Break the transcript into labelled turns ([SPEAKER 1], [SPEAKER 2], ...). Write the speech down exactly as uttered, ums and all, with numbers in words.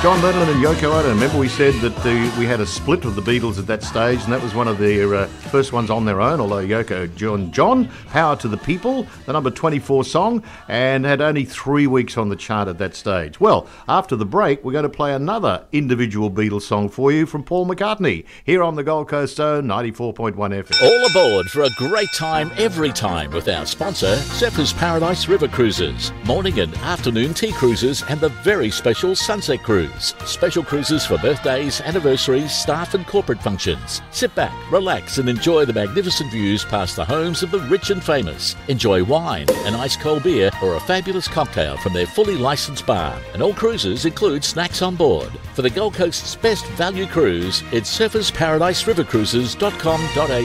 [SPEAKER 1] John Lennon and Yoko Ono. Remember we said that the, we had a split of the Beatles at that stage, and that was one of their uh, first ones on their own, although Yoko, John, John, Power to the People, the number twenty-four song, and had only three weeks on the chart at that stage. Well, after the break, we're going to play another individual Beatles song for you from Paul McCartney, here on the Gold Coast Zone, ninety-four point one F M.
[SPEAKER 2] All aboard for a great time every time with our sponsor, Surfers Paradise River Cruises. Morning and afternoon tea cruises and the very special Sunset Cruise. Special cruises for birthdays, anniversaries, staff and corporate functions. Sit back, relax and enjoy the magnificent views past the homes of the rich and famous. Enjoy wine, an ice cold beer or a fabulous cocktail from their fully licensed bar. And all cruises include snacks on board. For the Gold Coast's best value cruise, it's surfers paradise river cruises dot com dot a u.